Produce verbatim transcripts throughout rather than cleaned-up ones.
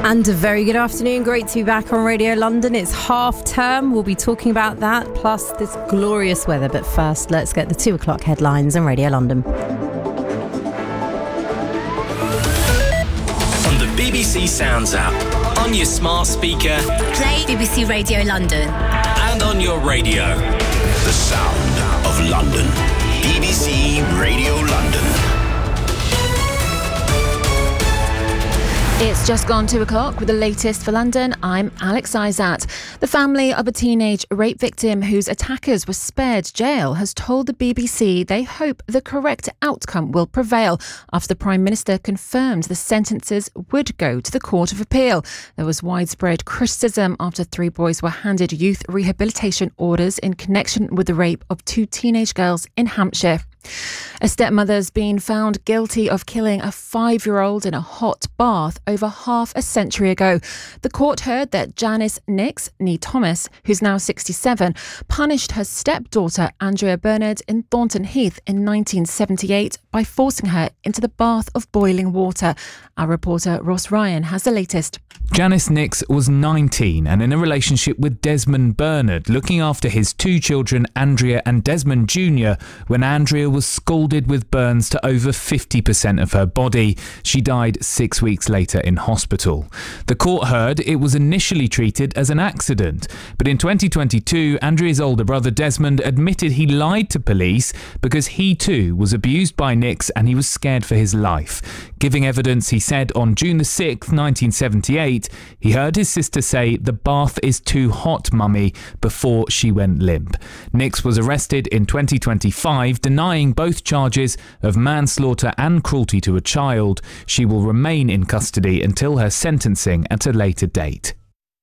And a very good afternoon. Great to be back on Radio London. It's half term. We'll be talking about that, plus this glorious weather. But first, let's get the two o'clock headlines on Radio London. On the B B C Sounds app, on your smart speaker, play B B C Radio London, and on your radio. The sound of London. B B C Radio London. It's just gone two o'clock with the latest for London. I'm Alex Izat. The family of a teenage rape victim whose attackers were spared jail has told the B B C they hope the correct outcome will prevail after the Prime Minister confirmed the sentences would go to the Court of Appeal. There was widespread criticism after three boys were handed youth rehabilitation orders in connection with the rape of two teenage girls in Hampshire. A stepmother's been found guilty of killing a five-year-old in a hot bath over half a century ago. The court heard that Janice Nix, née Thomas, who's now sixty-seven, punished her stepdaughter Andrea Bernard in Thornton Heath in nineteen seventy-eight by forcing her into the bath of boiling water. Our reporter Ross Ryan has the latest. Janice Nix was nineteen and in a relationship with Desmond Bernard, looking after his two children, Andrea and Desmond Junior, when Andrea was scalded with burns to over fifty percent of her body. She died six weeks later in hospital. The court heard it was initially treated as an accident, but in twenty twenty-two, Andrea's older brother Desmond admitted he lied to police because he too was abused by Nix and he was scared for his life. Giving evidence, he said on June the sixth, nineteen seventy-eight, he heard his sister say, "The bath is too hot, mummy," before she went limp. Nix was arrested in twenty twenty-five, denying both charges of manslaughter and cruelty to a child. She will remain in custody until her sentencing at a later date.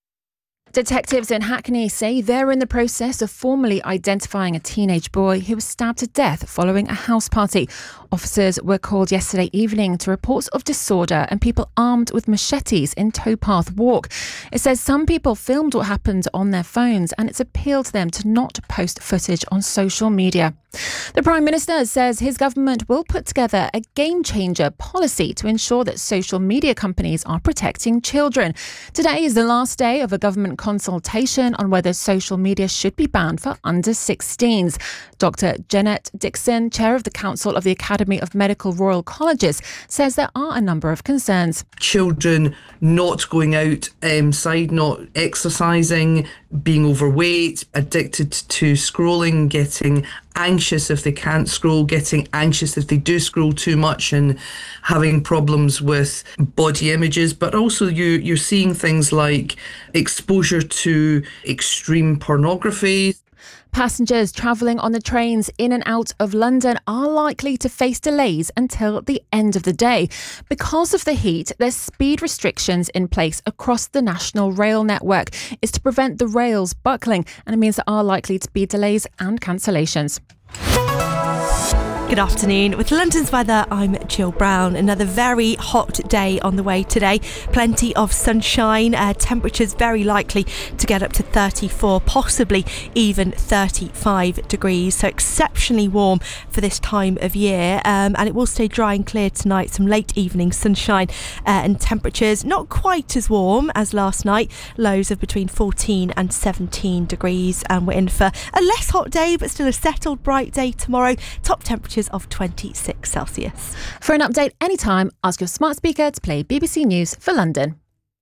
Detectives in Hackney say they're in the process of formally identifying a teenage boy who was stabbed to death following a house party. Officers were called yesterday evening to reports of disorder and people armed with machetes in Towpath Walk. It says some people filmed what happened on their phones and it's appealed to them to not post footage on social media. The Prime Minister says his government will put together a game-changer policy to ensure that social media companies are protecting children. Today is the last day of a government consultation on whether social media should be banned for under sixteens. Doctor Jeanette Dixon, chair of the Council of the Academy of Medical Royal Colleges, says there are a number of concerns. Children not going outside, um, not exercising, being overweight, addicted to scrolling, getting anxious if they can't scroll, getting anxious if they do scroll too much and having problems with body images. But also you, you're seeing things like exposure to extreme pornography. Passengers travelling on the trains in and out of London are likely to face delays until the end of the day. Because of the heat, there's speed restrictions in place across the national rail network. It's to prevent the rails buckling, and it means there are likely to be delays and cancellations. Good afternoon. With London's weather, I'm Jill Brown. Another very hot day on the way today. Plenty of sunshine. Uh, temperatures very likely to get up to thirty-four, possibly even thirty-five degrees. So exceptionally warm for this time of year. Um, and it will stay dry and clear tonight. Some late evening sunshine uh, and temperatures not quite as warm as last night. Lows of between fourteen and seventeen degrees. And we're in for a less hot day, but still a settled, bright day tomorrow. Top temperatures of twenty-six Celsius. For an update anytime, ask your smart speaker to play B B C News for London.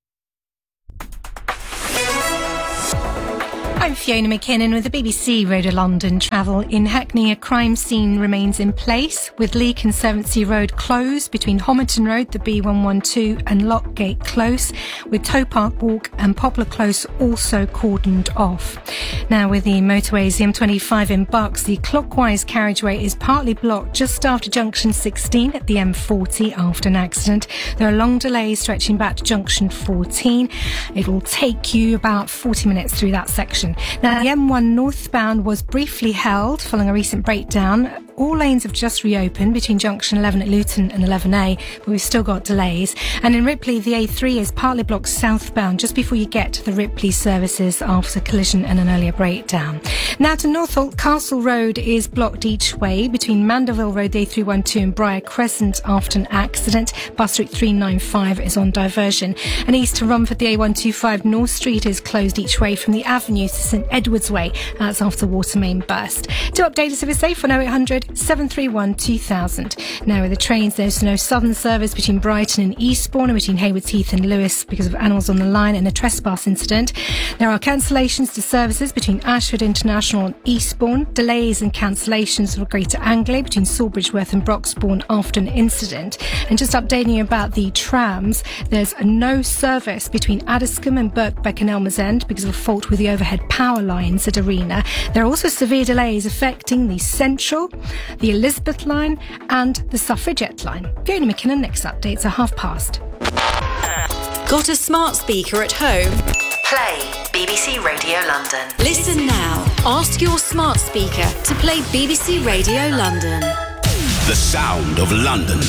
I'm Fiona McKinnon with the B B C Radio London travel. In Hackney, a crime scene remains in place with Lee Conservancy Road closed between Homerton Road, the B one twelve and Lockgate Close, with Towpath Walk and Poplar Close also cordoned off. Now with the motorways, the M twenty-five in Bucks, the clockwise carriageway is partly blocked just after junction sixteen at the M forty after an accident. There are long delays stretching back to junction fourteen. It will take you about forty minutes through that section. Now, the M one northbound was briefly held following a recent breakdown all lanes have just reopened between junction eleven at Luton and eleven A, but we've still got delays. And in Ripley, the A three is partly blocked southbound just before you get to the Ripley services after a collision and an earlier breakdown. Now to Northolt, Castle Road is blocked each way between Mandeville Road, the A three twelve and Briar Crescent after an accident. Bus route three ninety-five is on diversion. And east to Romford, the A one twenty-five North Street is closed each way from the Avenue to St Edward's Way. That's after the water main burst. To update us if it's safe on oh eight hundred, seven three one, two thousand. Now with the trains, there's no southern service between Brighton and Eastbourne, and between Haywards Heath and Lewis because of animals on the line and a trespass incident. There are cancellations to services between Ashford International and Eastbourne. Delays and cancellations for Greater Anglia between Sawbridgeworth and Broxbourne after an incident. And just updating you about the trams, there's a no service between Addiscombe and Birkbeck and Elmer's End because of a fault with the overhead power lines at Arena. There are also severe delays affecting the Central, the Elizabeth line and the Suffragette line. Fiona McKinnon, next updates are half past. Got a smart speaker at home? Play B B C Radio London. Listen now. Ask your smart speaker to play B B C Radio London. The sound of London.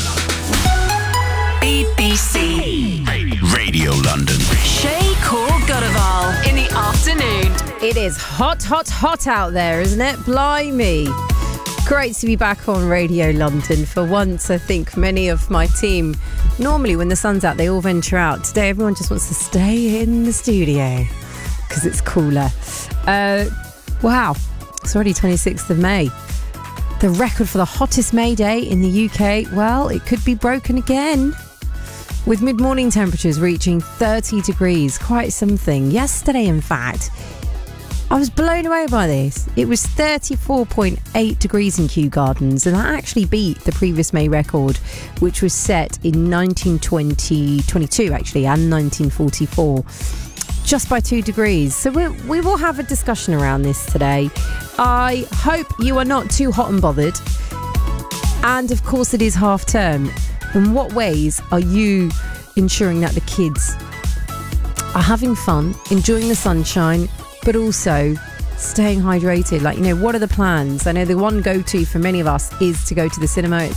B B C Radio London. Shay Core Godaval in the afternoon. It is hot, hot, hot out there, isn't it? Blimey. Great to be back on Radio London. For once, I think many of my team, normally when the sun's out, they all venture out. Today, everyone just wants to stay in the studio because it's cooler. Uh, wow, it's already twenty-sixth of May. The record for the hottest May day in the U K, well, it could be broken again. With mid-morning temperatures reaching thirty degrees, quite something. Yesterday, in fact, I was blown away by this. It was thirty-four point eight degrees in Kew Gardens, and that actually beat the previous May record, which was set in nineteen twenty, twenty-two actually, and nineteen forty-four, just by two degrees. So we, we will have a discussion around this today. I hope you are not too hot and bothered. And of course, it is half term. In what ways are you ensuring that the kids are having fun, enjoying the sunshine, but also staying hydrated? Like, you know, what are the plans? I know the one go-to for many of us is to go to the cinema. It's